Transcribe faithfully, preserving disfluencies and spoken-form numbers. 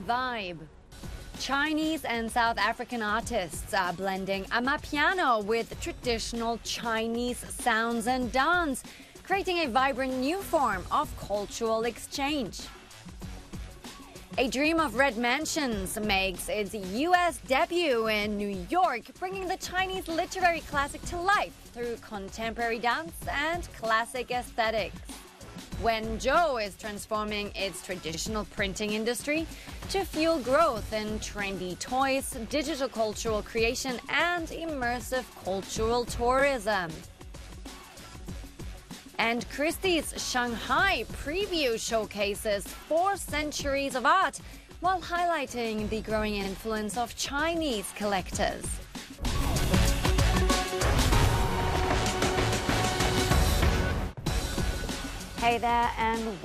vibe. Chinese and South African artists are blending amapiano with traditional Chinese sounds and dance, creating a vibrant new form of cultural exchange. A Dream of Red Mansions makes its U S debut in New York, bringing the Chinese literary classic to life through contemporary dance and classic aesthetics. Wenzhou is transforming its traditional printing industry to fuel growth in trendy toys, digital cultural creation, and immersive cultural tourism. And Christie's Shanghai preview showcases four centuries of art while highlighting the growing influence of Chinese collectors. Hey there and welcome.